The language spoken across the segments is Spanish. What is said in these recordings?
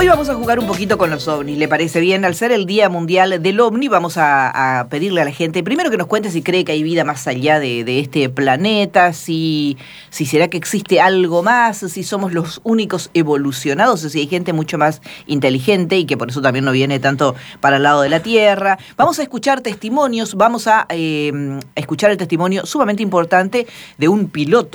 Hoy vamos a jugar un poquito con los ovnis, ¿le parece bien? Al ser el Día Mundial del OVNI, vamos a pedirle a la gente, primero que nos cuente si cree que hay vida más allá de este planeta, si será que existe algo más, si somos los únicos evolucionados, o si hay gente mucho más inteligente y que por eso también no viene tanto para el lado de la Tierra. Vamos a escuchar testimonios, vamos a escuchar el testimonio sumamente importante de un piloto,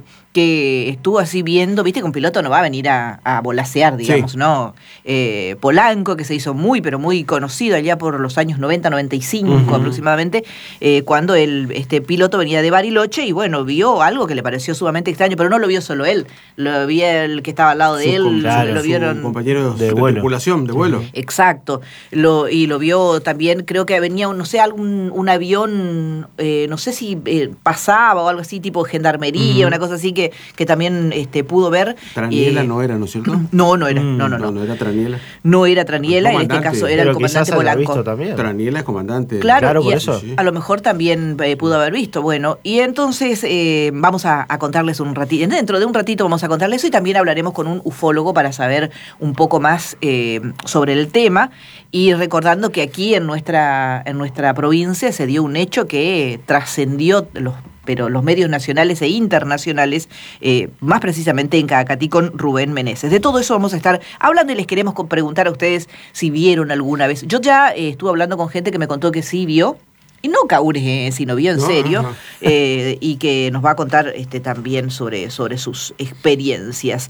que estuvo así viendo, viste que un piloto no va a venir a volasear, digamos, sí, ¿no? Polanco, que se hizo muy, pero muy conocido allá por los años 90, 95 aproximadamente, cuando este piloto venía de Bariloche y bueno, vio algo que le pareció sumamente extraño, pero no lo vio solo él, lo vio el que estaba al lado de él, lo vieron compañeros de tripulación, de vuelo. Exacto, y lo vio también, creo que venía, no sé, un avión, no sé si pasaba o algo así, tipo gendarmería, una cosa así que también pudo ver. Traniela no era, ¿no es cierto? No era, no era Traniela. No era Traniela, en este caso era el comandante Polanco. Traniela es comandante. Claro, por eso. A lo mejor también pudo haber visto. Bueno, y entonces vamos a contarles un ratito, dentro de un ratito vamos a contarles eso y también hablaremos con un ufólogo para saber un poco más sobre el tema y recordando que aquí en nuestra provincia se dio un hecho que trascendió pero los medios nacionales e internacionales, más precisamente en Cacatí con Rubén Meneses. De todo eso vamos a estar hablando y les queremos preguntar a ustedes si vieron alguna vez. Yo ya estuve hablando con gente que me contó que sí vio, y no caure, sino vio en serio, y que nos va a contar también sobre sus experiencias.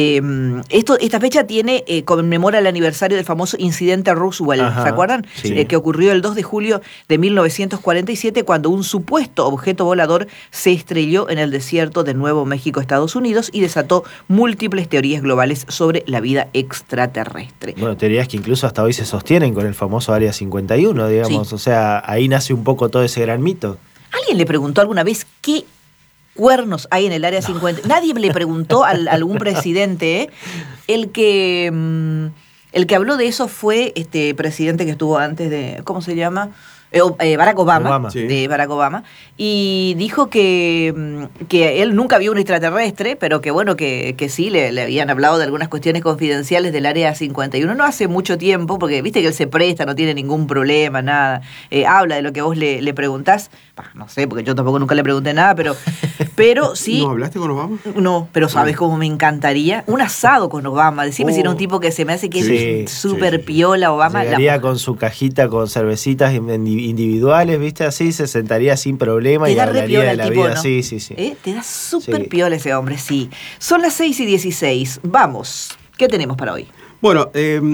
Esta fecha conmemora el aniversario del famoso incidente Roswell, ¿se acuerdan? Sí. Que ocurrió el 2 de julio de 1947, cuando un supuesto objeto volador se estrelló en el desierto de Nuevo México, Estados Unidos, y desató múltiples teorías globales sobre la vida extraterrestre. Bueno, teorías que incluso hasta hoy se sostienen con el famoso Área 51, digamos, sí. O sea, ahí nace un poco todo ese gran mito. ¿Alguien le preguntó alguna vez qué cuernos hay en el Área 50? Nadie le preguntó a algún presidente. El que habló de eso fue este presidente que estuvo antes de, ¿cómo se llama? Barack Obama, sí. De Barack Obama, y dijo que él nunca vio un extraterrestre, pero que bueno, que sí, le habían hablado de algunas cuestiones confidenciales del Área 51, no hace mucho tiempo, porque viste que él se presta, no tiene ningún problema, nada, habla de lo que vos le preguntás, no sé, porque yo tampoco nunca le pregunté nada, pero sí. ¿No hablaste con Obama? No, pero ¿sabes cómo me encantaría? Un asado con Obama, decime si era un tipo que se me hace que es súper piola Obama. Llegaría con su cajita con cervecitas individuales, ¿viste? Así se sentaría sin problema y hablaría de la vida. ¿No? Sí. Te da súper piola ese hombre, sí. Son las 6:16. Vamos. ¿Qué tenemos para hoy? Bueno,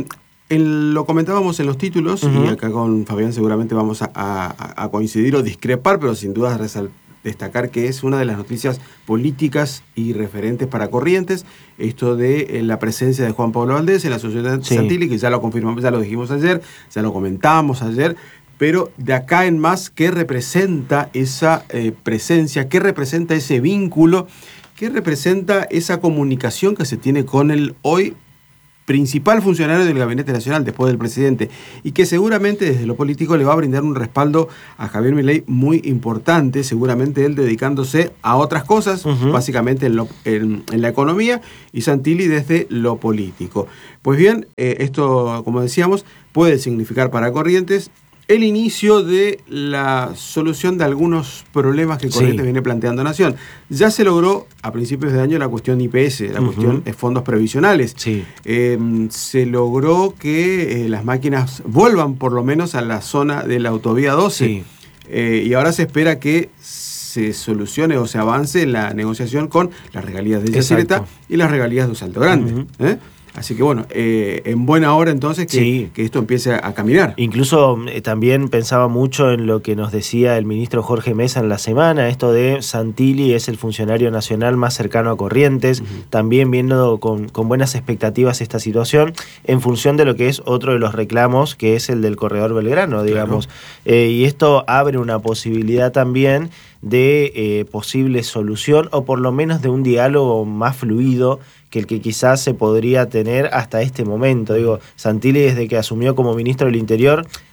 lo comentábamos en los títulos y acá con Fabián seguramente vamos a coincidir o discrepar, pero sin duda destacar que es una de las noticias políticas y referentes para Corrientes, esto de la presencia de Juan Pablo Valdés en la Sociedad Santilli, que ya lo confirmamos, ya lo dijimos ayer, ya lo comentamos ayer, pero de acá en más, ¿qué representa esa presencia? ¿Qué representa ese vínculo? ¿Qué representa esa comunicación que se tiene con el hoy principal funcionario del Gabinete Nacional después del presidente? Y que seguramente desde lo político le va a brindar un respaldo a Javier Milei muy importante, seguramente él dedicándose a otras cosas, básicamente en la economía, y Santilli desde lo político. Pues bien, esto, como decíamos, puede significar para Corrientes el inicio de la solución de algunos problemas que Corrientes viene planteando Nación. Ya se logró a principios de año la cuestión IPS, la cuestión de fondos previsionales. Sí. Se logró que las máquinas vuelvan por lo menos a la zona de la autovía 12. Sí. Y ahora se espera que se solucione o se avance en la negociación con las regalías de Yacyretá y las regalías de Salto Grande. Así que bueno, en buena hora entonces que esto empiece a caminar. Incluso también pensaba mucho en lo que nos decía el ministro Jorge Mesa en la semana, esto de Santilli es el funcionario nacional más cercano a Corrientes, también viendo con buenas expectativas esta situación, en función de lo que es otro de los reclamos, que es el del corredor Belgrano, digamos. Claro. Y esto abre una posibilidad también de posible solución, o por lo menos de un diálogo más fluido que el que quizás se podría tener hasta este momento. Digo, Santilli, desde que asumió como ministro del Interior,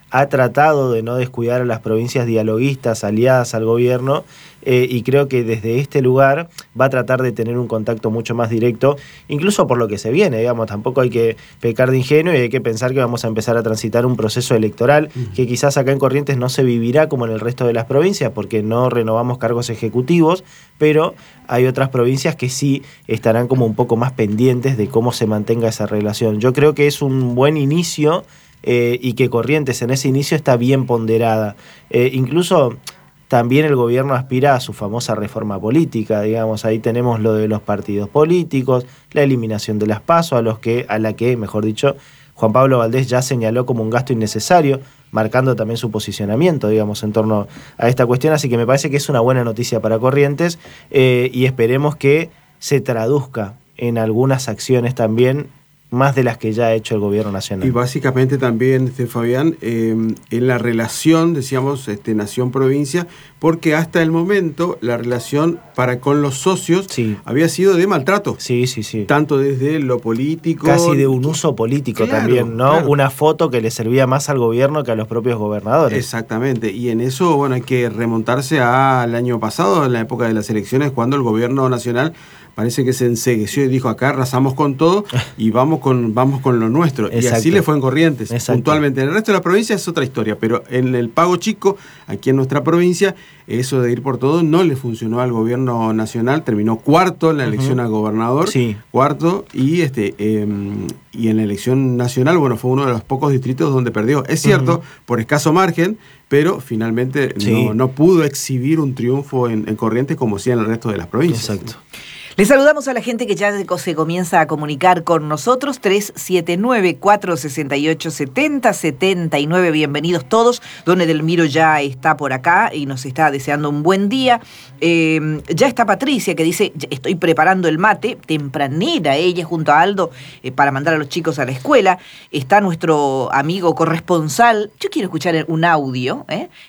ha tratado de no descuidar a las provincias dialoguistas, aliadas al gobierno, y creo que desde este lugar va a tratar de tener un contacto mucho más directo, incluso por lo que se viene, digamos, tampoco hay que pecar de ingenuo y hay que pensar que vamos a empezar a transitar un proceso electoral que quizás acá en Corrientes no se vivirá como en el resto de las provincias, porque no renovamos cargos ejecutivos, pero hay otras provincias que sí estarán como un poco más pendientes de cómo se mantenga esa relación. Yo creo que es un buen inicio, y que Corrientes en ese inicio está bien ponderada. Incluso también el gobierno aspira a su famosa reforma política, digamos, ahí tenemos lo de los partidos políticos, la eliminación de las PASO, a la que, mejor dicho, Juan Pablo Valdés ya señaló como un gasto innecesario, marcando también su posicionamiento, digamos, en torno a esta cuestión, así que me parece que es una buena noticia para Corrientes, y esperemos que se traduzca en algunas acciones también, más de las que ya ha hecho el gobierno nacional. Y básicamente también, Fabián, en la relación, decíamos, nación-provincia, porque hasta el momento la relación para con los socios había sido de maltrato. Sí. Tanto desde lo político... Casi de un uso político también, ¿no? Claro. Una foto que le servía más al gobierno que a los propios gobernadores. Exactamente, y en eso, bueno, hay que remontarse al año pasado, en la época de las elecciones, cuando el gobierno nacional parece que se encegueció y dijo, acá arrasamos con todo y vamos con lo nuestro. Exacto. Y así le fue en Corrientes. Exacto. Puntualmente. En el resto de la provincia es otra historia, pero en el Pago Chico, aquí en nuestra provincia, eso de ir por todo no le funcionó al gobierno nacional. Terminó cuarto en la elección a gobernador. Sí. Cuarto, y en la elección nacional, bueno, fue uno de los pocos distritos donde perdió. Es cierto, por escaso margen, pero finalmente no pudo exhibir un triunfo en Corrientes como sí en el resto de las provincias. Exacto. Les saludamos a la gente que ya se comienza a comunicar con nosotros, 379-468-7079, bienvenidos todos. Don Edelmiro ya está por acá y nos está deseando un buen día. Ya está Patricia, que dice, estoy preparando el mate, tempranera ella junto a Aldo, para mandar a los chicos a la escuela. Está nuestro amigo corresponsal, yo quiero escuchar un audio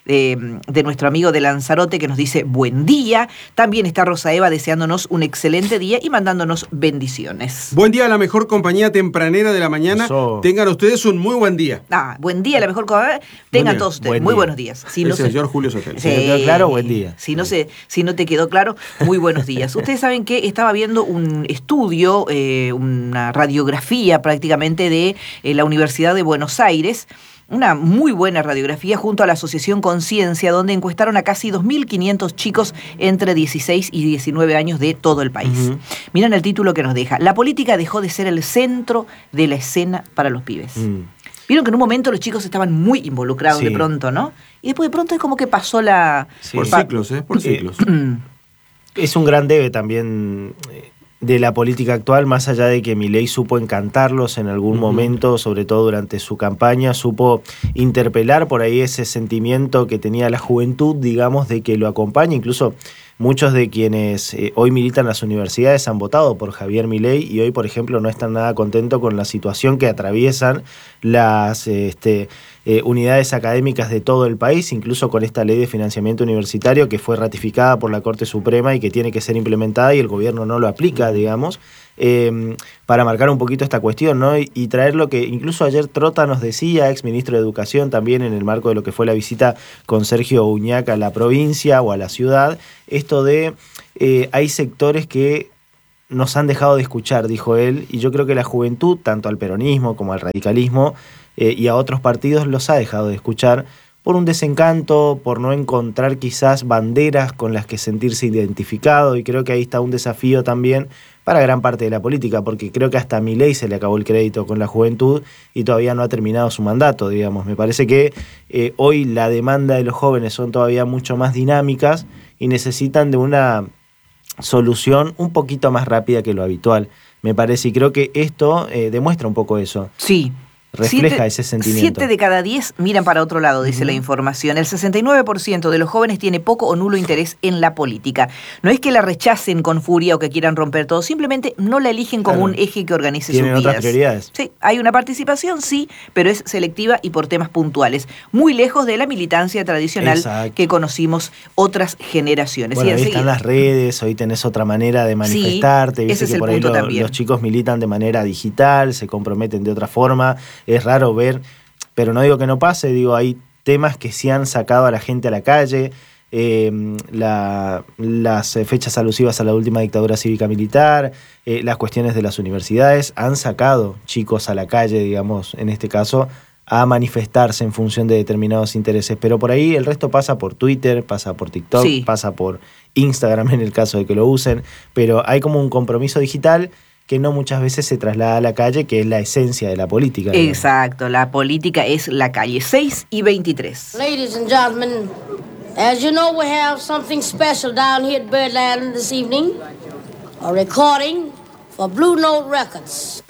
de nuestro amigo de Lanzarote que nos dice buen día. También está Rosa Eva deseándonos un excelente día y mandándonos bendiciones. Buen día a la mejor compañía tempranera de la mañana. Eso. Tengan ustedes un muy buen día. Buen día, la mejor compañía. Tengan todos ustedes muy buenos días. Si no señor Julio Sotelo. Si no quedó claro, buen día. Si no te quedó claro, muy buenos días. Ustedes saben que estaba viendo un estudio, una radiografía prácticamente de la Universidad de Buenos Aires. Una muy buena radiografía junto a la Asociación Conciencia, donde encuestaron a casi 2.500 chicos entre 16 y 19 años de todo el país. Miren el título que nos deja. La política dejó de ser el centro de la escena para los pibes. Vieron que en un momento los chicos estaban muy involucrados de pronto, ¿no? Y después de pronto es como que pasó la... Por ciclos, por ciclos. Es un gran debe también... de la política actual, más allá de que Milei supo encantarlos en algún momento, sobre todo durante su campaña, supo interpelar por ahí ese sentimiento que tenía la juventud, digamos, de que lo acompaña. Incluso muchos de quienes hoy militan en las universidades han votado por Javier Milei y hoy, por ejemplo, no están nada contentos con la situación que atraviesan las unidades académicas de todo el país, incluso con esta ley de financiamiento universitario que fue ratificada por la Corte Suprema y que tiene que ser implementada y el gobierno no lo aplica, digamos, para marcar un poquito esta cuestión, ¿no? Y traer lo que incluso ayer Trota nos decía, ex ministro de Educación, también en el marco de lo que fue la visita con Sergio Uñac a la provincia o a la ciudad, esto de hay sectores que nos han dejado de escuchar, dijo él, y yo creo que la juventud, tanto al peronismo como al radicalismo y a otros partidos, los ha dejado de escuchar por un desencanto, por no encontrar quizás banderas con las que sentirse identificado, y creo que ahí está un desafío también para gran parte de la política, porque creo que hasta a Milei se le acabó el crédito con la juventud y todavía no ha terminado su mandato, digamos. Me parece que hoy la demanda de los jóvenes son todavía mucho más dinámicas y necesitan de una solución un poquito más rápida que lo habitual, me parece, y creo que esto demuestra un poco eso. Sí. Refleja ese sentimiento. 7 de cada 10 miran para otro lado, dice la información. El 69% de los jóvenes tiene poco o nulo interés en la política. No es que la rechacen con furia o que quieran romper todo, simplemente no la eligen como un eje que organice sus vidas. Tienen otras prioridades. Sí, hay una participación, sí, pero es selectiva y por temas puntuales. Muy lejos de la militancia tradicional que conocimos otras generaciones. Bueno, ahí están las redes, hoy tenés otra manera de manifestarte. Sí, ese es el por ahí punto también. Los chicos militan de manera digital, se comprometen de otra forma. Es raro ver pero no digo que no pase, digo, hay temas que sí han sacado a la gente a la calle. Las fechas alusivas a la última dictadura cívica-militar, las cuestiones de las universidades, han sacado chicos a la calle, digamos, en este caso, a manifestarse en función de determinados intereses. Pero por ahí el resto pasa por Twitter, pasa por TikTok, sí, pasa por Instagram en el caso de que lo usen, pero hay como un compromiso digital que no muchas veces se traslada a la calle, que es la esencia de la política. Exacto, la política es la calle. 6:23. Ladies and gentlemen, as you know, we have something special down here at Birdland this evening. A recording for Blue Note Records.